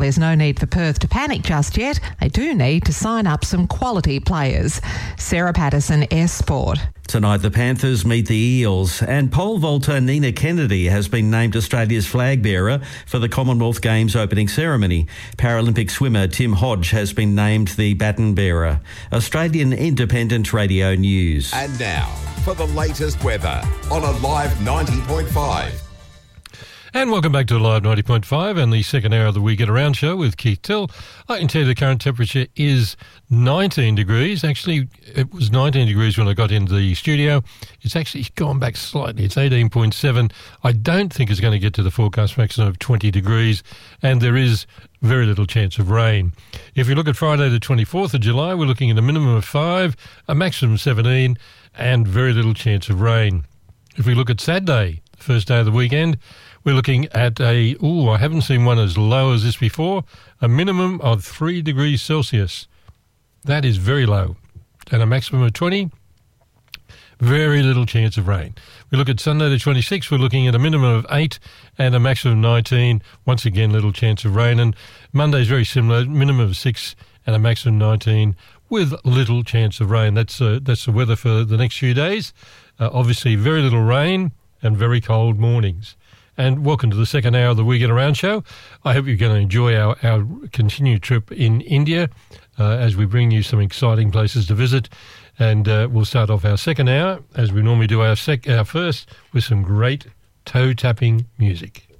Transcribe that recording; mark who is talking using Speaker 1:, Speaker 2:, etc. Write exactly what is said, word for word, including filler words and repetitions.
Speaker 1: There's no need for Perth to panic just yet. They do need to sign up some quality players. Sarah Patterson, S Sport.
Speaker 2: Tonight the Panthers meet the Eels, and pole vaulter Nina Kennedy has been named Australia's flag bearer for the Commonwealth Games opening ceremony. Paralympic swimmer Tim Hodge has been named the baton bearer. Australian Independent Radio News.
Speaker 3: And now for the latest weather on Alive ninety point five.
Speaker 4: And welcome back to Alive ninety point five and the second hour of the We Get Around show with Keith Till. I can tell you the current temperature is nineteen degrees. Actually, it was nineteen degrees when I got into the studio. It's actually gone back slightly. It's eighteen point seven. I don't think it's going to get to the forecast maximum of twenty degrees, and there is very little chance of rain. If you look at Friday the twenty-fourth of July, we're looking at a minimum of five, a maximum of seventeen, and very little chance of rain. If we look at Saturday, the first day of the weekend, we're looking at a, ooh, I haven't seen one as low as this before, a minimum of three degrees Celsius. That is very low. And a maximum of twenty, very little chance of rain. We look at Sunday the twenty-sixth, we're looking at a minimum of eight and a maximum of nineteen. Once again, little chance of rain. And Monday's very similar, minimum of six and a maximum of nineteen with little chance of rain. That's, uh, that's the weather for the next few days. Uh, obviously, very little rain and very cold mornings. And welcome to the second hour of the We Get Around show. I hope you're going to enjoy our, our continued trip in India uh, as we bring you some exciting places to visit. And uh, we'll start off our second hour, as we normally do our, sec- our first, with some great toe-tapping music.